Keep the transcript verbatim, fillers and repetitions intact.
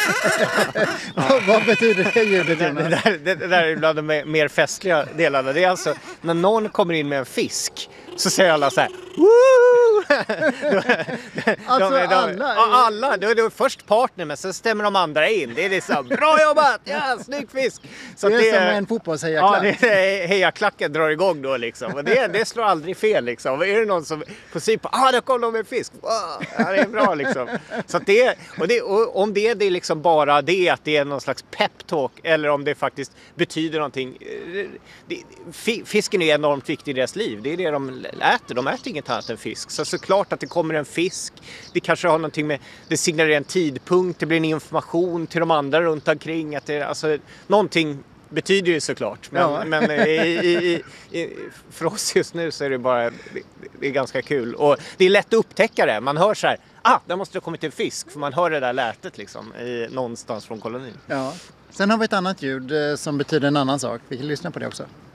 Vad betyder det ljudet, Det, Jonas? där, det, det där är bland de mer festliga delarna. Det är alltså när någon kommer in med en fisk så säger alla så här Woo! Alltså de, de, alla? Ja, alla. Det är, det är först partner, men sen stämmer de andra in. Det är liksom, bra jobbat! Ja, snygg fisk! Så Det är att som en fotbollshejarklack. Ja, det är, hejaklacken drar igång då liksom. Och det, det slår aldrig fel liksom. Är det någon som får se på, ah, där kom de med fisk. Wow, ja, det är bra liksom. Så att det, och det, och om det, det är liksom bara det att det är någon slags pep-talk eller om det faktiskt betyder någonting. Det, fisken är enormt viktig i deras liv. Det är det de äter. De äter inget annat än fisk. Så såklart att det kommer en fisk. Det kanske har någonting med, det signalerar en tidpunkt. Det blir en information till de andra runt omkring. Att det, alltså, någonting betyder ju såklart. Men, Ja. men i, i, i, för oss just nu så är det bara, det, det är ganska kul. Och det är lätt att upptäcka det. Man hör så här, ah, där måste det ha kommit en fisk. För man hör det där lätet liksom, i, någonstans från kolonin. Ja. Sen har vi ett annat ljud eh, som betyder en annan sak. Vi kan lyssna på det också.